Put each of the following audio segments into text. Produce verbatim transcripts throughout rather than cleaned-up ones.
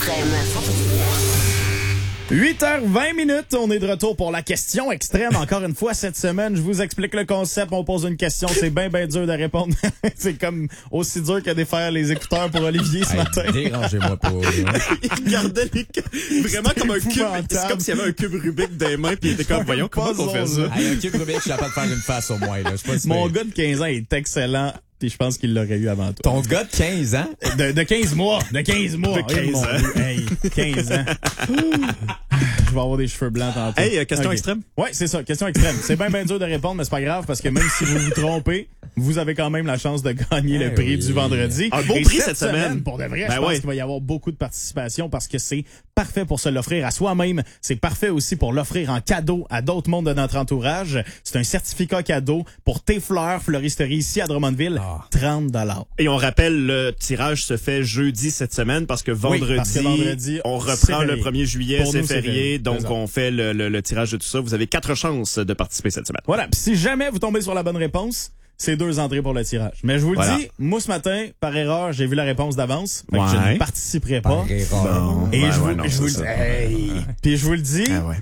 extrême. huit heures vingt minutes, on est de retour pour la question extrême. Encore une fois, cette semaine, je vous explique le concept. On pose une question, c'est bien, bien dur de répondre. C'est comme aussi dur que défaire les écouteurs pour Olivier ce hey, matin. Dérangez-moi pas. Il regardait les cubes, vraiment comme un cube. C'est comme s'il y avait un cube Rubik dans les mains, puis il était comme, voyons, comment on fait ça? Hey, un cube Rubik, je suis capable de faire une face au moins. Là. Je sais pas si Mon c'est... gars de quinze ans est excellent. Puis je pense qu'il l'aurait eu avant toi. Ton gars de quinze ans? De, de quinze mois. De quinze mois. De quinze hey, mon ans. Dieu, hey, quinze ans. Je vais avoir des cheveux blancs tantôt. Hey, euh, question okay. extrême? Ouais, c'est ça, question extrême. C'est bien, bien dur de répondre, mais c'est pas grave parce que même si vous vous trompez, vous avez quand même la chance de gagner hey, le prix oui. du vendredi. Un beau Et prix cette cette semaine. Pour de vrai, Ben je pense ouais. qu'il va y avoir beaucoup de participation parce que c'est parfait pour se l'offrir à soi-même. C'est parfait aussi pour l'offrir en cadeau à d'autres mondes de notre entourage. C'est un certificat cadeau pour tes fleurs, fleuristerie ici à Drummondville. Ah. trente dollars. Et on rappelle, le tirage se fait jeudi cette semaine parce que vendredi, Oui, parce que vendredi, on c'est reprend férié. le premier juillet, Pour c'est nous, c'est férié, férié. donc Raison. on fait le, le, le tirage de tout ça. Vous avez quatre chances de participer cette semaine. Voilà. Puis si jamais vous tombez sur la bonne réponse, c'est deux entrées pour le tirage. Mais je vous le Voilà. dis, moi ce matin, par erreur, j'ai vu la réponse d'avance. Fait que Ouais. je ne participerai pas. Par erreur. Bon. Et Ouais, je vous, ouais, non, je vous le c'est dis. ça. Hey. Puis je vous le dis, Ah ouais.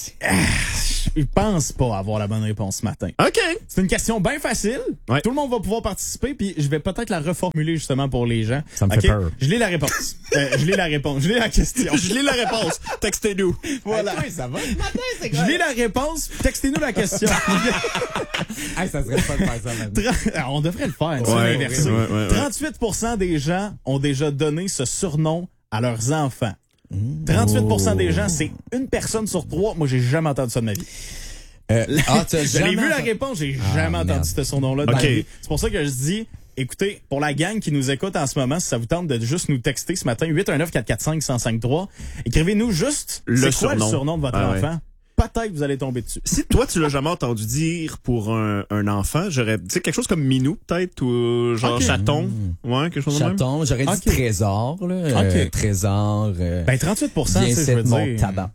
je pense pas avoir la bonne réponse ce matin. OK. C'est une question bien facile. Ouais. Tout le monde va pouvoir participer, puis je vais peut-être la reformuler justement pour les gens. Ça me OK? fait peur. Je lis la réponse. euh, je lis la réponse. Je lis la question. Je lis la réponse. Textez-nous. Voilà. Hey, toi, ça va? Je lis la réponse. Textez-nous la question. Hey, ça serait pas de faire ça maintenant. Tra- On devrait le faire. C'est Ouais, inversé. ouais, ouais, ouais. trente-huit pour cent des gens ont déjà donné ce surnom à leurs enfants. trente-huit pour cent des gens, c'est une personne sur trois. Moi, j'ai jamais entendu ça de ma vie. Euh, ah, t'as Je l'ai jamais vu la entendu- réponse, j'ai Ah, jamais merde. entendu ce surnom-là de OK. ma vie. C'est pour ça que je dis, écoutez, pour la gang qui nous écoute en ce moment, si ça vous tente de juste nous texter ce matin, huit un neuf, quatre quatre cinq, un zéro cinq trois, écrivez-nous juste Le c'est quoi surnom. le surnom de votre Ah ouais. enfant. Peut-être que vous allez tomber dessus. Si toi, tu l'as jamais entendu dire pour un, un enfant, j'aurais dit quelque chose comme Minou, peut-être, ou genre Ok. chaton. Ouais, quelque chose de même. Chaton, j'aurais dit Ok. trésor, là. Euh, Ok. trésor. Euh, Ben, trente-huit pour cent, viens tu sais, je veux c'est mon dire. tabac.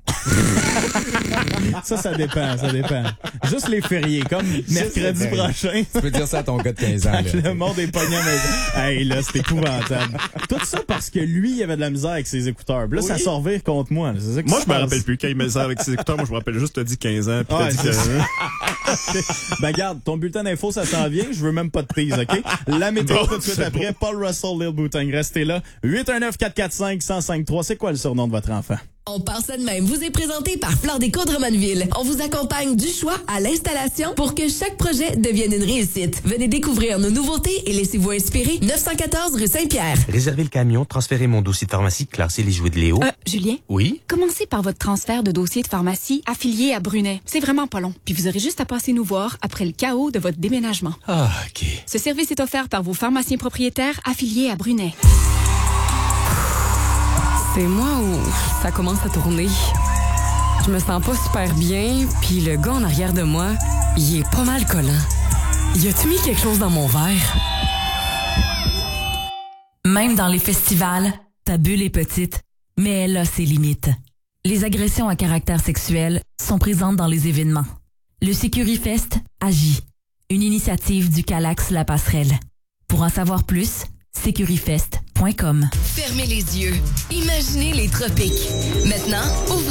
Ça, ça dépend, ça dépend. Juste les fériés, comme mercredi férié. prochain. Tu peux dire ça à ton gars de quinze ans. là. Le monde est pogné à maison. Hey, là, c'est épouvantable. Tout ça parce que lui, il avait de la misère avec ses écouteurs. Puis là, ça s'en revire contre moi. là. C'est ça qui Moi, se je me passe. rappelle plus. Quand il me ça avec ses écouteurs, moi, je me rappelle juste, t'as dit quinze ans, puis Ah, t'as dit c'est que... ça. Ben, garde, ton bulletin d'info, ça s'en vient. Je veux même pas de tease, OK? La météo Bon, tout de suite c'est après. Paul Russell, Lil Boutang. Restez là. huit un neuf, quatre quatre cinq, un zéro cinq trois. C'est quoi le surnom de votre enfant? On part ça de même. Vous est présenté par Fleur Déco Drummondville. On vous accompagne du choix à l'installation pour que chaque projet devienne une réussite. Venez découvrir nos nouveautés et laissez-vous inspirer. neuf cent quatorze rue Saint-Pierre. Réservez le camion, transférez mon dossier de pharmacie, classez les jouets de Léo. Euh, Julien? Oui? Commencez par votre transfert de dossier de pharmacie affilié à Brunet. C'est vraiment pas long. Puis vous aurez juste à passer nous voir après le chaos de votre déménagement. Ah, OK. Ce service est offert par vos pharmaciens propriétaires affiliés à Brunet. C'est moi où ça commence à tourner. Je me sens pas super bien, puis le gars en arrière de moi, il est pas mal collant. Y a-tu mis quelque chose dans mon verre? Même dans les festivals, ta bulle est petite, mais elle a ses limites. Les agressions à caractère sexuel sont présentes dans les événements. Le Sécurifest agit. Une initiative du Calax La Passerelle. Pour en savoir plus, sécurifest point com. Fermez les yeux. Imaginez les tropiques. Maintenant, ouvrez